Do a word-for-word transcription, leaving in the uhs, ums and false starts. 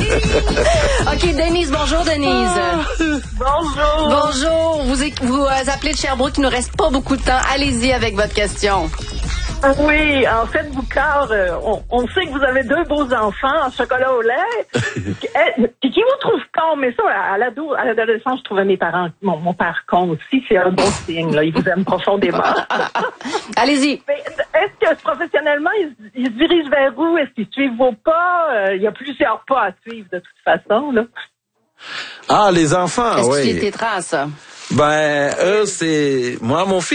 OK, Denise, bonjour, Denise. Bonjour. Bonjour. Vous, vous euh, appelez de Sherbrooke, il nous reste pas beaucoup de temps. Allez-y avec votre question. Oui, en fait, Boucard, euh, on, on sait que vous avez deux beaux enfants en chocolat au lait. Puis qui vous trouve con, mais ça, à l'ado, à l'adolescence, je trouvais mes parents, mon, mon père con aussi, c'est un bon signe, là. Ils vous aiment profondément. Allez-y. Mais est-ce que professionnellement, ils, ils se dirigent vers où? Est-ce qu'ils suivent vos pas? Euh, il y a plusieurs pas à suivre de toute façon, là. Ah, les enfants, Est-ce oui. que tu tes traces? Ben, eux, c'est... Moi, mon fils,